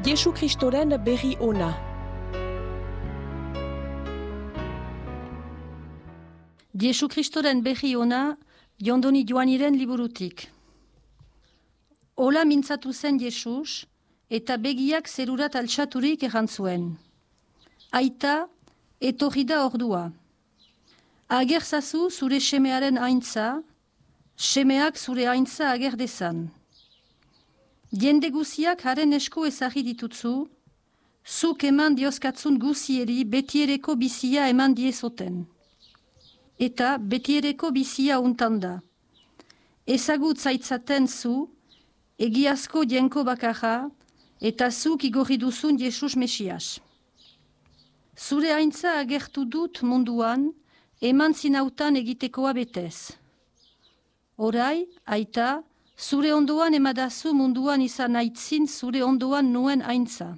Jesu Kristoren berri ona. Jesu Kristoren berri ona, Jondoni Joaniren liburutik. Ola mintzatu zen Jesus, eta begiak zerurat altxaturik errantzuen. Aita, etorri da ordua. Agerzazu zure semearen aintza, semeak zure aintza ager dezan. Jende guziak haren esku ezagri ditutzu, zuk eman dioskatzun guzieri betiereko bizia eman diezoten. Eta betiereko bizia untanda. Ezagut zaitzaten zu, egiazko jenko bakarra, eta zuk igorri duzun Jesus Mesias. Zure aintza agertu dut munduan, eman zinautan egitekoa betez. Orai, aita, zure ondoan emadazu munduan izan aitzin zure ondoan nuen aintza.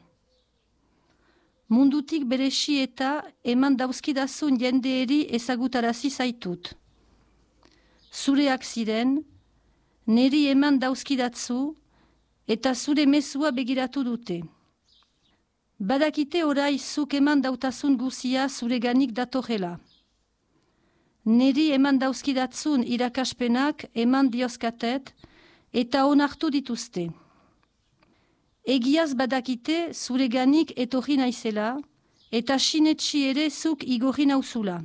Mundutik beresi eta eman dauzkidazun jendeeri ezagutarazi zaitut. Zureak ziren, neri eman dauzkidatzu, eta zure mezua begiratu dute. Badakite orai zuk eman dautazun guzia zureganik datorrela. Neri eman dauzkidatzun irakaspenak eman diozkatet, eta onartu dituzte. Egiaz badakite zureganik etorri naizela, eta sinetsi ere zuk igorri nauzula.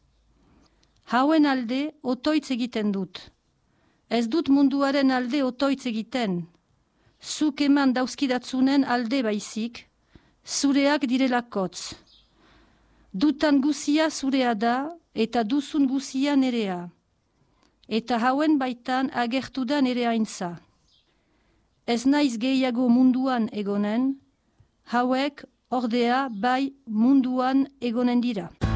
Hauen alde otoitz egiten dut. Ez dut munduaren alde otoitz egiten. Zuk eman dauzkidatzunen alde baizik, zureak direlakotz. Dutan guzia zurea da, eta duzun guzia nerea. Eta hauen baitan agertu da nere aintza. Ez naiz gehiago munduan egonen, hauek ordea bai munduan egonen dira.